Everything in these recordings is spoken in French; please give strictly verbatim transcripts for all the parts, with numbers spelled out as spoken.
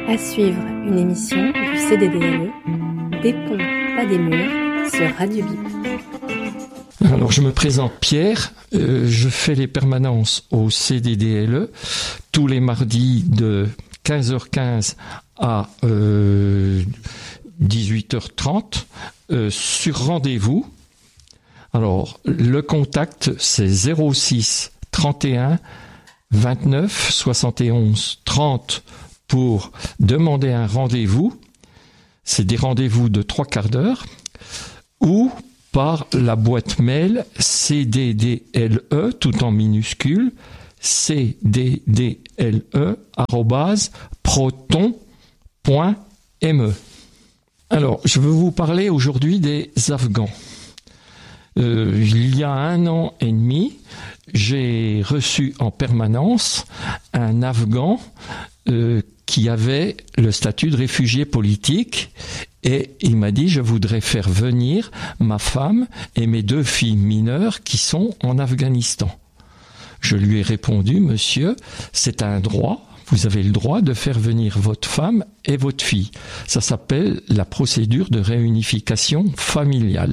À suivre, une émission du C D D L E, des ponts, pas des murs, sur Radio Bip. Alors je me présente Pierre, euh, je fais les permanences au C D D L E tous les mardis de quinze heures quinze à euh, dix-huit heures trente euh, sur rendez-vous. Alors le contact c'est zéro six trente et un vingt-neuf soixante et onze trente pour demander un rendez-vous. C'est des rendez-vous de trois quarts d'heure ou par la boîte mail C D D L E tout en minuscule C D D L E arobase proton point M E. Alors, je veux vous parler aujourd'hui des Afghans. Euh, il y a un an et demi, j'ai reçu en permanence un Afghan euh, qui avait le statut de réfugié politique et il m'a dit « Je voudrais faire venir ma femme et mes deux filles mineures qui sont en Afghanistan ». Je lui ai répondu « Monsieur, c'est un droit, vous avez le droit de faire venir votre femme et votre fille. Ça s'appelle la procédure de réunification familiale. »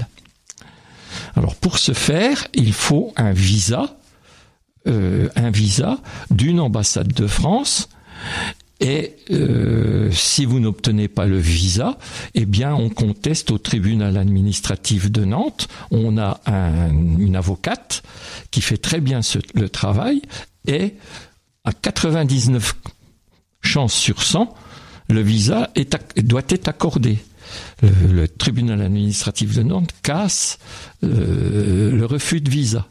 Alors pour ce faire, il faut un visa, euh, un visa d'une ambassade de France. Et euh, si vous n'obtenez pas le visa, eh bien on conteste au tribunal administratif de Nantes. On a un, une avocate qui fait très bien ce, le travail et à quatre-vingt-dix-neuf chances sur cent, le visa est, doit être accordé. Le, le tribunal administratif de Nantes casse euh, le refus de visa.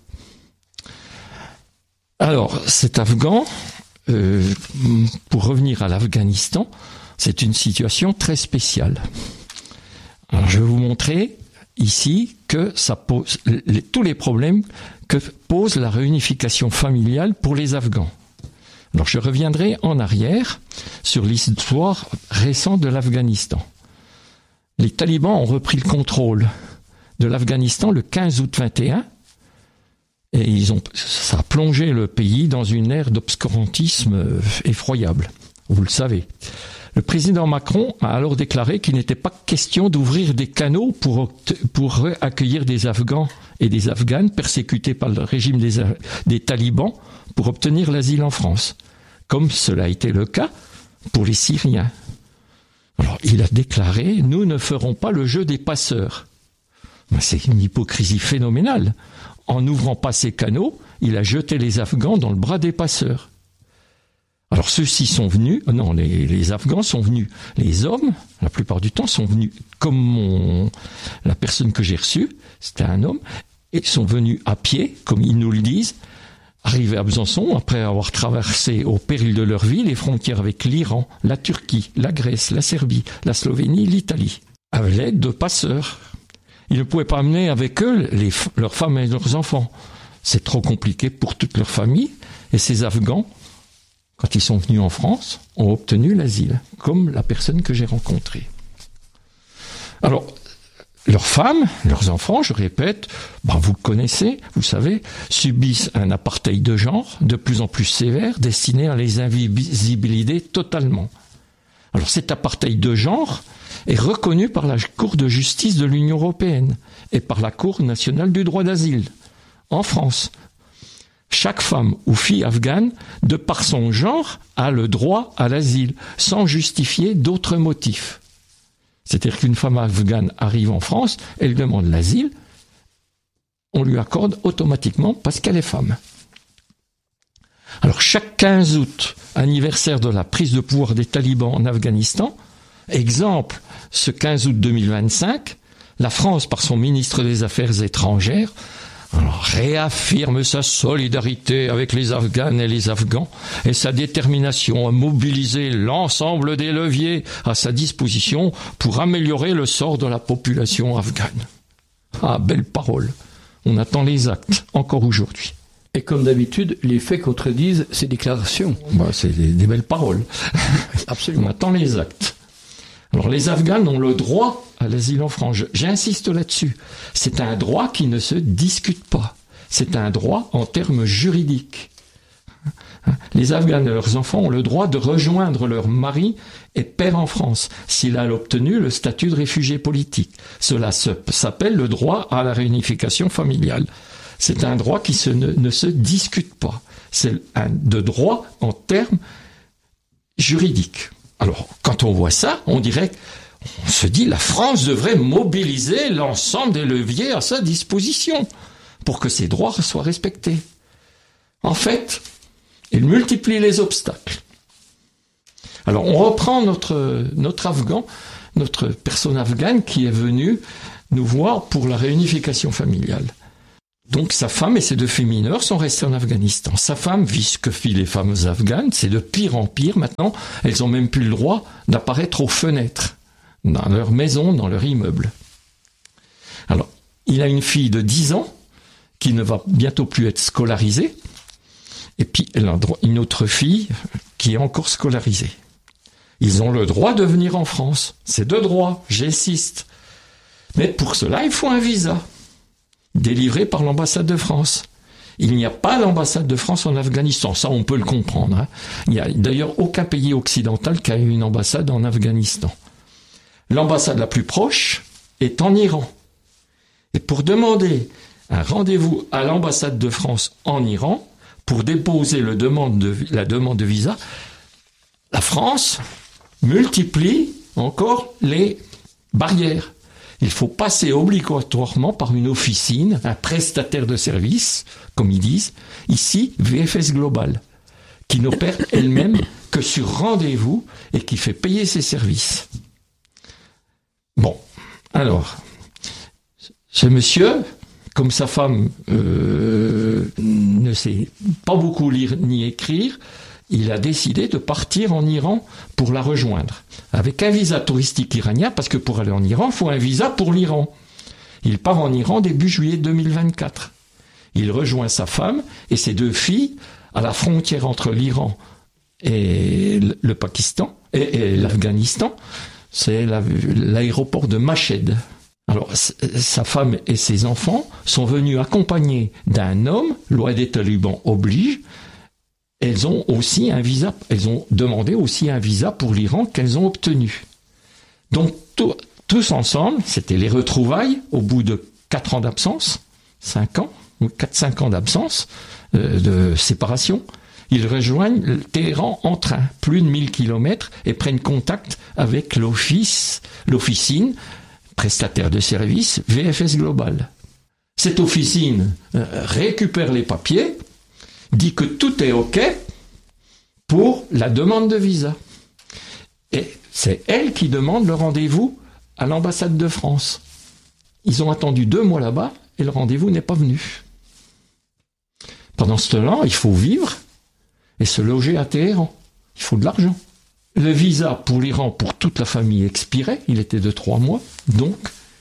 Alors cet Afghan, Euh, pour revenir à l'Afghanistan, c'est une situation très spéciale. Alors, je vais vous montrer ici que ça pose les, tous les problèmes que pose la réunification familiale pour les Afghans. Alors, je reviendrai en arrière sur l'histoire récente de l'Afghanistan. Les talibans ont repris le contrôle de l'Afghanistan le quinze août vingt et un. Et ils ont, ça a plongé le pays dans une ère d'obscurantisme effroyable. Vous le savez. Le président Macron a alors déclaré qu'il n'était pas question d'ouvrir des canaux pour, pour accueillir des Afghans et des Afghanes persécutés par le régime des, des talibans pour obtenir l'asile en France. Comme cela a été le cas pour les Syriens. Alors, il a déclaré « Nous ne ferons pas le jeu des passeurs ». C'est une hypocrisie phénoménale. En n'ouvrant pas ces canaux, il a jeté les Afghans dans le bras des passeurs. Alors ceux-ci sont venus, non, les, les Afghans sont venus, les hommes, la plupart du temps, sont venus, comme mon, la personne que j'ai reçue, c'était un homme, et sont venus à pied, comme ils nous le disent, arrivés à Besançon, après avoir traversé au péril de leur vie les frontières avec l'Iran, la Turquie, la Grèce, la Serbie, la Slovénie, l'Italie, avec l'aide de passeurs. Ils ne pouvaient pas amener avec eux les, leurs femmes et leurs enfants. C'est trop compliqué pour toute leur famille. Et ces Afghans, quand ils sont venus en France, ont obtenu l'asile, comme la personne que j'ai rencontrée. Alors, leurs femmes, leurs enfants, je répète, ben vous le connaissez, vous savez, subissent un apartheid de genre de plus en plus sévère, destiné à les invisibiliser totalement. Alors cet apartheid de genre est reconnu par la Cour de justice de l'Union européenne et par la Cour nationale du droit d'asile. En France, chaque femme ou fille afghane, de par son genre, a le droit à l'asile, sans justifier d'autres motifs. C'est-à-dire qu'une femme afghane arrive en France, elle demande l'asile, on lui accorde automatiquement parce qu'elle est femme. Alors chaque quinze août, anniversaire de la prise de pouvoir des talibans en Afghanistan, exemple, ce quinze août deux mille vingt-cinq, la France, par son ministre des Affaires étrangères, alors, réaffirme sa solidarité avec les Afghanes et les Afghans et sa détermination à mobiliser l'ensemble des leviers à sa disposition pour améliorer le sort de la population afghane. Ah, belle parole. On attend les actes, encore aujourd'hui. Et comme d'habitude, les faits contredisent ces déclarations. Bah, c'est des, des belles paroles. Absolument. On attend les actes. Alors les Afghans ont le droit à l'asile en France. J'insiste là-dessus. C'est un droit qui ne se discute pas. C'est un droit en termes juridiques. Les Afghans et leurs enfants ont le droit de rejoindre leur mari et père en France, s'il a obtenu le statut de réfugié politique. Cela se, s'appelle le droit à la réunification familiale. C'est un droit qui se, ne, ne se discute pas. C'est un de droit en termes juridiques. Alors, quand on voit ça, on dirait, on se dit, la France devrait mobiliser l'ensemble des leviers à sa disposition pour que ces droits soient respectés. En fait, il multiplie les obstacles. Alors, on reprend notre, notre Afghan, notre personne afghane qui est venue nous voir pour la réunification familiale. Donc, sa femme et ses deux filles mineures sont restées en Afghanistan. Sa femme vit ce que vivent les femmes afghanes, c'est de pire en pire. Maintenant, elles ont même plus le droit d'apparaître aux fenêtres, dans leur maison, dans leur immeuble. Alors, il a une fille de dix ans qui ne va bientôt plus être scolarisée. Et puis, elle a une autre fille qui est encore scolarisée. Ils ont le droit de venir en France. C'est de droit, j'insiste. Mais pour cela, il faut un visa délivré par l'ambassade de France. Il n'y a pas d'ambassade de France en Afghanistan. Ça, on peut le comprendre. Hein. Il n'y a d'ailleurs aucun pays occidental qui a eu une ambassade en Afghanistan. L'ambassade la plus proche est en Iran. Et pour demander un rendez-vous à l'ambassade de France en Iran, pour déposer le demande de, la demande de visa, la France multiplie encore les barrières. Il faut passer obligatoirement par une officine, un prestataire de service, comme ils disent, ici V F S Global, qui n'opère elle-même que sur rendez-vous et qui fait payer ses services. Bon, alors, ce monsieur, comme sa femme euh, ne sait pas beaucoup lire ni écrire, il a décidé de partir en Iran pour la rejoindre, avec un visa touristique iranien, parce que pour aller en Iran, il faut un visa pour l'Iran. Il part en Iran début juillet deux mille vingt-quatre. Il rejoint sa femme et ses deux filles à la frontière entre l'Iran et le Pakistan, et, et l'Afghanistan. C'est la, l'aéroport de Mashed. Alors, sa femme et ses enfants sont venus accompagnés d'un homme, loi des talibans oblige. Elles ont aussi un visa, elles ont demandé aussi un visa pour l'Iran qu'elles ont obtenu. Donc, tout, tous ensemble, c'était les retrouvailles au bout de quatre ans d'absence, cinq ans, ou quatre cinq ans d'absence, euh, de séparation. Ils rejoignent le Téhéran en train, plus de mille kilomètres, et prennent contact avec l'office, l'officine, prestataire de services, V F S Global. Cette officine euh, récupère les papiers, dit que tout est OK pour la demande de visa. Et c'est elle qui demande le rendez-vous à l'ambassade de France. Ils ont attendu deux mois là-bas et le rendez-vous n'est pas venu. Pendant ce temps-là, il faut vivre et se loger à Téhéran. Il faut de l'argent. Le visa pour l'Iran, pour toute la famille, expirait. Il était de trois mois. Donc,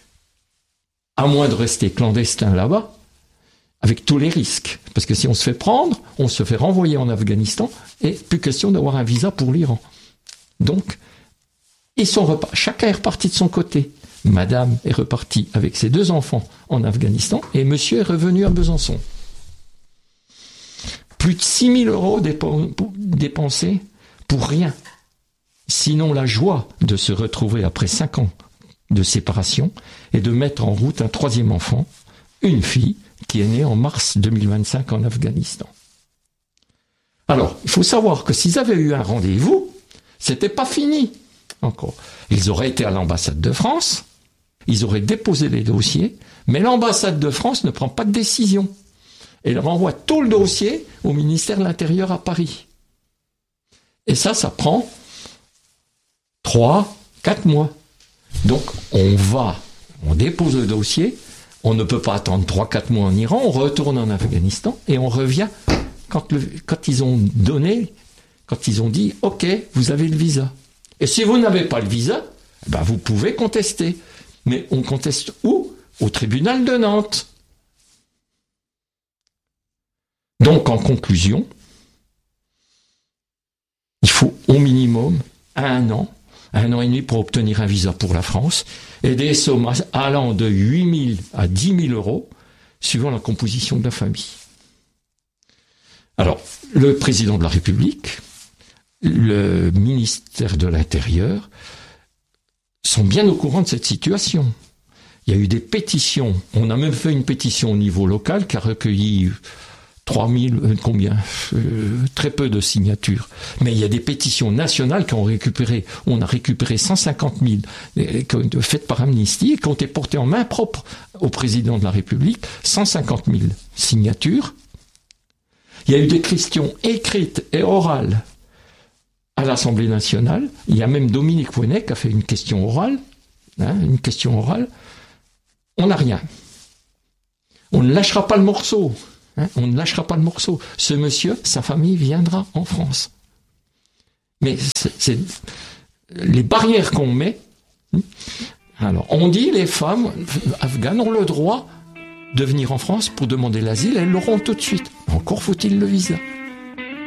à moins de rester clandestin là-bas, avec tous les risques. Parce que si on se fait prendre, on se fait renvoyer en Afghanistan et plus question d'avoir un visa pour l'Iran. Donc, ils sont repart- chacun est reparti de son côté. Madame est repartie avec ses deux enfants en Afghanistan et monsieur est revenu à Besançon. Plus de six mille euros dépo- dépensés pour rien. Sinon la joie de se retrouver après cinq ans de séparation et de mettre en route un troisième enfant, une fille, qui est née en mars deux mille vingt-cinq en Afghanistan. Alors, il faut savoir que s'ils avaient eu un rendez-vous, c'était pas fini encore. Ils auraient été à l'ambassade de France, ils auraient déposé les dossiers, mais l'ambassade de France ne prend pas de décision. Elle renvoie tout le dossier au ministère de l'Intérieur à Paris. Et ça, ça prend trois, quatre mois. Donc, on va, on dépose le dossier, on ne peut pas attendre trois quatre mois en Iran, on retourne en Afghanistan et on revient quand, le, quand ils ont donné, quand ils ont dit « Ok, vous avez le visa ». Et si vous n'avez pas le visa, ben vous pouvez contester. Mais on conteste où ? Au tribunal de Nantes. Donc, en conclusion, il faut au minimum un an, un an et demi pour obtenir un visa pour la France, et des sommes allant de huit mille à dix mille euros, suivant la composition de la famille. Alors, le président de la République, le ministère de l'Intérieur sont bien au courant de cette situation. Il y a eu des pétitions. On a même fait une pétition au niveau local qui a recueilli trois mille, euh, combien euh, très peu de signatures. Mais il y a des pétitions nationales qui ont récupéré, on a récupéré cent cinquante mille euh, faites par Amnesty et qui ont été portées en main propre au président de la République, cent cinquante mille signatures. Il y a eu des questions écrites et orales à l'Assemblée nationale. Il y a même Dominique Voynet qui a fait une question orale, hein, une question orale. On n'a rien. On ne lâchera pas le morceau. Hein, on ne lâchera pas le morceau. Ce monsieur, sa famille viendra en France. Mais c'est, c'est les barrières qu'on met. Alors, on dit les femmes afghanes ont le droit de venir en France pour demander l'asile, elles l'auront tout de suite. Encore faut-il le visa.